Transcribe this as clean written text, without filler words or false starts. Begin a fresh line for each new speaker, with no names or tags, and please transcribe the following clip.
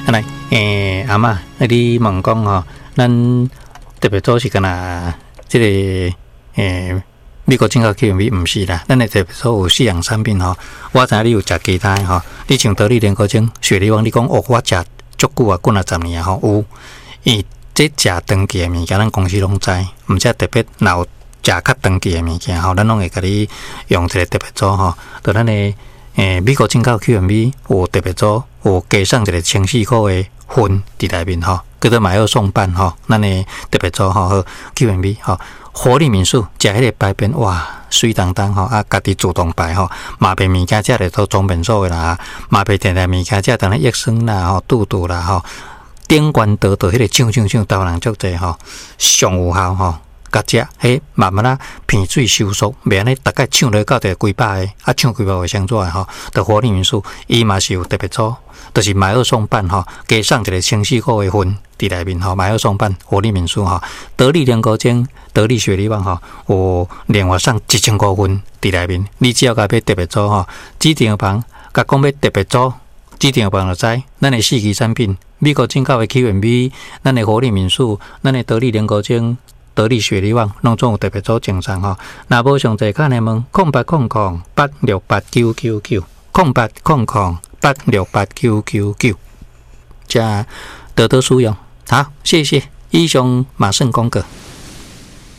来，阿嬷，你问讲吼，咱特别组是干那这个美国进口 KMV 不是啦，咱的特别组有4样产品吼。我知影你有食其他吼，你像得力莲果精、雪梨王，你讲哦，我食足久啊，滚了10年吼有。伊这食长期的物件，咱公司拢知，毋则特别若有食较长期的物件吼，咱拢会甲你用一个特别组吼，就咱的美国进口 QMV 有特别组，有加上一个1000块的分伫内面吼，叫做买二送半吼，咱的特别组吼 QMV 吼，活力民宿食迄个排便哇，水当当吼，啊，家己自动排吼，麻痹物件食咧都装便所的啦，麻痹甜甜物件食当然益生啦吼，肚肚啦吼。顶悬得到迄个唱台湾人足济吼，上有效吼，甲食迄慢慢啊鼻水收缩，免安尼大概唱落到一个几百个，啊唱几百个上怎的吼，着活力民宿伊嘛是有特别组，就是买二送半吼，加上一个1000块的分伫内面吼，买二送半活力民宿吼，得力莲果精、得力雪梨网吼，有另外送1000块分伫内面，你只要甲买特别组吼，指定房甲讲要特别组。指定房就知，咱的4期产品，美国进口的 QMV， 咱的活力民宿，咱的得力莲果精、得力雪梨网，拢总有特别做赠送吼。若无详细看的问0800868999，0800868999，加多多使用。好，谢谢，以上马上公告。